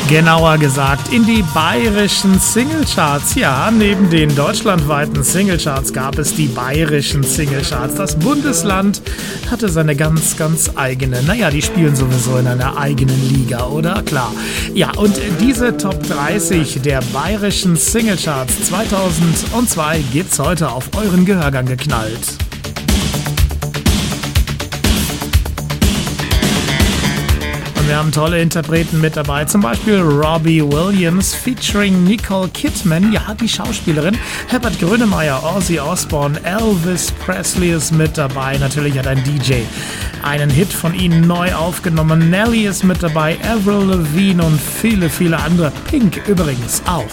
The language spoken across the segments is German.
Genauer gesagt in die bayerischen Singlecharts. Ja, neben den deutschlandweiten Singlecharts gab es die bayerischen Singlecharts. Das Bundesland hatte seine ganz eigene. Naja, die spielen sowieso in einer eigenen Liga, oder? Klar. Ja, und diese Top 30 der bayerischen Singlecharts 2002 gibt's heute auf euren Gehörgang geknallt. Wir haben tolle Interpreten mit dabei, zum Beispiel Robbie Williams featuring Nicole Kidman, ja, die Schauspielerin, Herbert Grönemeyer, Ozzy Osbourne, Elvis Presley ist mit dabei, natürlich hat ein DJ einen Hit von ihnen neu aufgenommen, Nelly ist mit dabei, Avril Lavigne und viele andere, Pink übrigens auch.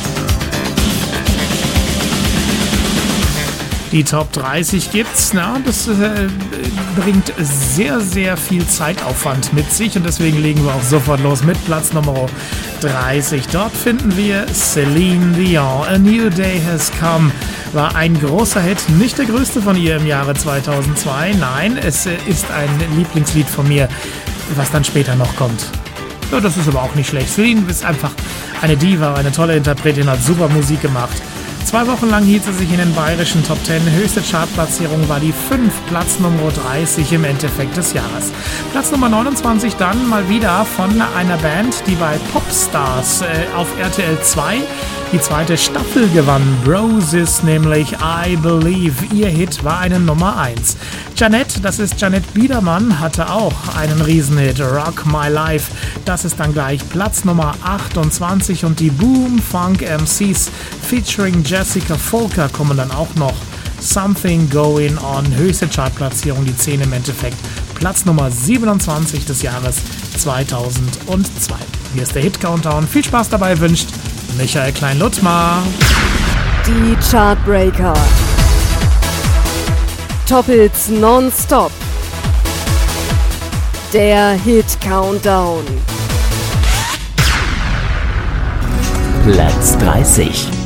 Die Top 30 gibt's, das bringt sehr viel Zeitaufwand mit sich und deswegen legen wir auch sofort los mit Platz Nummer 30. Dort finden wir Celine Dion, A New Day Has Come. War ein großer Hit, nicht der größte von ihr im Jahre 2002, nein, es ist ein Lieblingslied von mir, was dann später noch kommt. Ja, das ist aber auch nicht schlecht. Celine ist einfach eine Diva, eine tolle Interpretin, hat super Musik gemacht. 2 Wochen lang hielt sie sich in den bayerischen Top 10. Höchste Chartplatzierung war die 5, Platz Nummer 30 im Endeffekt des Jahres. Platz Nummer 29 dann mal wieder von einer Band, die bei Popstars auf RTL 2 die 2. Staffel gewann. Roses, nämlich I Believe. Ihr Hit war eine Nummer 1. Jeanette, das ist Jeanette Biedermann, hatte auch einen Riesenhit. Rock My Life, das ist dann gleich Platz Nummer 28. Und die Boom Funk MCs featuring Jessica Folker kommen dann auch noch. Something Going On, höchste Chartplatzierung, die 10 im Endeffekt. Platz Nummer 27 des Jahres 2002. Hier ist der Hit-Countdown. Viel Spaß dabei wünscht Michael Klein-Luttmar. Die Chartbreaker. Top-Hits nonstop. Der Hit-Countdown. Platz 30.